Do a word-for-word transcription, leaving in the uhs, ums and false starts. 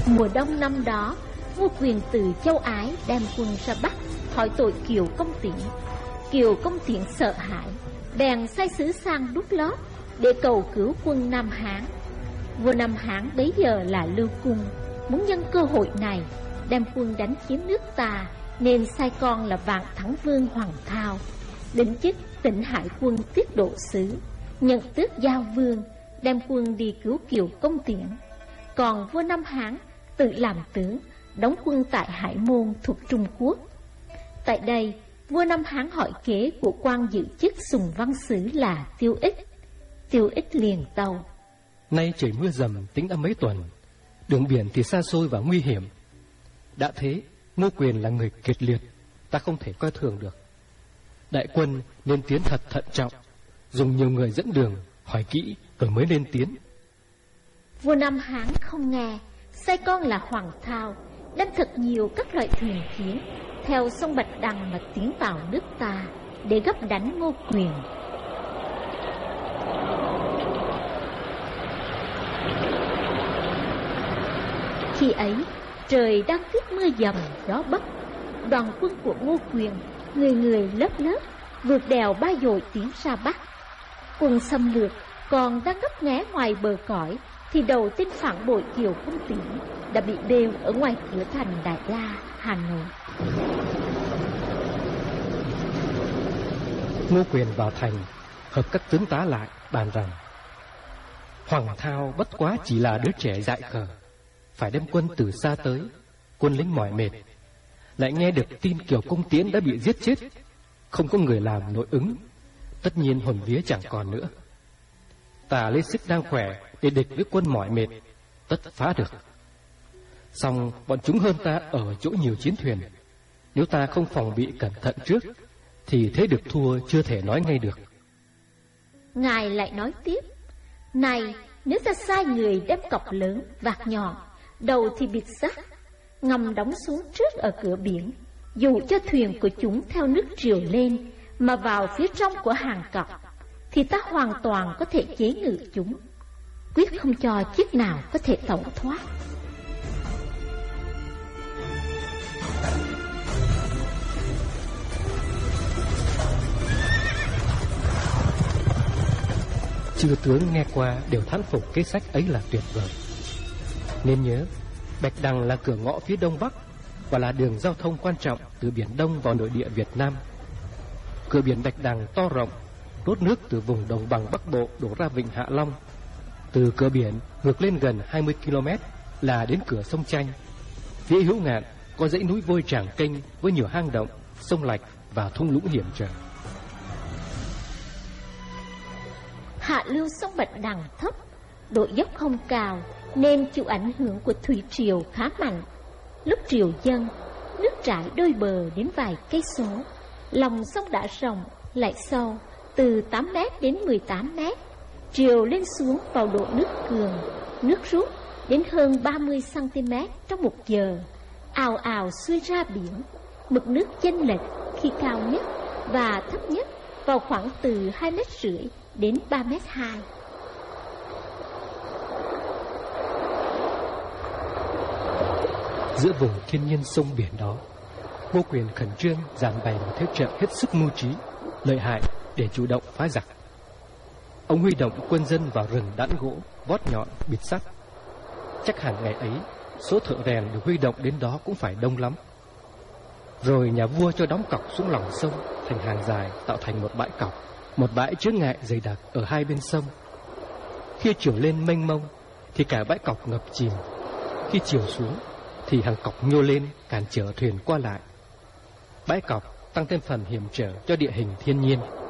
Mùa đông năm đó, Ngô Quyền từ Châu Ái đem quân ra Bắc hỏi tội Kiều Công Tiễn. Kiều Công Tiễn sợ hãi, bèn sai sứ sang Đút Lót để cầu cứu quân Nam Hán. Vua Nam Hán bấy giờ là Lưu Cung, muốn nhân cơ hội này đem quân đánh chiếm nước ta, nên sai con là Vạn Thắng Vương Hoàng Thao đến chức Tỉnh Hải Quân tiết độ sứ, nhận tước giao vương, đem quân đi cứu Kiều Công Tiễn. Còn vua Nam Hán tự làm tướng, đóng quân tại Hải Môn thuộc Trung Quốc. Tại đây, vua Nam Hán hỏi kế của quan giữ chức Sùng Văn Sứ là Tiêu Ích. Tiêu Ích liền tâu: Nay trời mưa dầm tính đã mấy tuần, đường biển thì xa xôi và nguy hiểm. Đã thế, Ngô Quyền là người kiệt liệt, ta không thể coi thường được. Đại quân nên tiến thật thận trọng, dùng nhiều người dẫn đường, hỏi kỹ rồi mới lên tiến. Vua Nam Hán không nghe, sai con là Hoàng Thao đem thật nhiều các loại thuyền chiến theo sông Bạch Đằng mà tiến vào nước ta để gấp đánh Ngô Quyền. Khi ấy trời đang tiết mưa dầm gió bấc, đoàn quân của Ngô Quyền người người lớp lớp vượt đèo Ba Dội tiến ra Bắc. Quân xâm lược còn đang ngấp nghé ngoài bờ cõi thì đầu tên phản bội Kiều Công Tiễn đã bị đeo ở ngoài cửa thành Đại La, Hà Nội. Ngô Quyền vào thành, hợp các tướng tá lại, bàn rằng Hoàng Thao bất quá chỉ là đứa trẻ dại khờ, phải đem quân từ xa tới, quân lính mỏi mệt, lại nghe được tin Kiều Công Tiễn đã bị giết chết, không có người làm nội ứng, tất nhiên hồn vía chẳng còn nữa. Ta lấy sức đang khỏe để địch với quân mỏi mệt, tất phá được. Song bọn chúng hơn ta ở chỗ nhiều chiến thuyền, nếu ta không phòng bị cẩn thận trước thì thế được thua chưa thể nói ngay được. Ngài lại nói tiếp: Này, nếu ta sai người đem cọc lớn, vạt nhọn, đầu thì bịt sắt, ngầm đóng xuống trước ở cửa biển, dù cho thuyền của chúng theo nước triều lên mà vào phía trong của hàng cọc, thì ta hoàn toàn có thể chế ngự chúng, quyết không cho chiếc nào có thể tẩu thoát. Chư tướng nghe qua đều thán phục kế sách ấy là tuyệt vời. Nên nhớ, Bạch Đằng là cửa ngõ phía đông bắc và là đường giao thông quan trọng từ Biển Đông vào nội địa Việt Nam. Cửa biển Bạch Đằng to rộng, đốt nước từ vùng đồng bằng Bắc Bộ đổ ra vịnh Hạ Long. Từ cửa biển ngược lên gần hai mươi ki lô mét là đến cửa sông Chanh. Phía hữu ngạn có dãy núi vôi Tràng Kênh với nhiều hang động, sông lạch và thung lũng hiểm trở. Hạ lưu sông Bạch Đằng thấp, độ dốc không cao nên chịu ảnh hưởng của thủy triều khá mạnh. Lúc triều dâng, nước trải đôi bờ đến vài cây số. Lòng sông đã rộng lại sâu, từ tám mét đến mười tám mét. Triều lên xuống vào độ nước cường, nước rút đến hơn ba mươi xăng ti mét trong một giờ, ào ào xuôi ra biển. Mực nước chênh lệch khi cao nhất và thấp nhất vào khoảng từ hai mét rưỡi đến ba mét hai. Giữa vùng thiên nhiên sông biển đó, Ngô Quyền khẩn trương dàn bày một thế trận hết sức mưu trí, lợi hại để chủ động phá giặc. Ông huy động quân dân vào rừng đãn gỗ, vót nhọn, bịt sắt. Chắc hẳn ngày ấy, số thợ rèn được huy động đến đó cũng phải đông lắm. Rồi nhà vua cho đóng cọc xuống lòng sông thành hàng dài, tạo thành một bãi cọc, một bãi chướng ngại dày đặc ở hai bên sông. Khi chiều lên mênh mông thì cả bãi cọc ngập chìm, khi chiều xuống thì hàng cọc nhô lên cản trở thuyền qua lại. Bãi cọc tăng thêm phần hiểm trở cho địa hình thiên nhiên.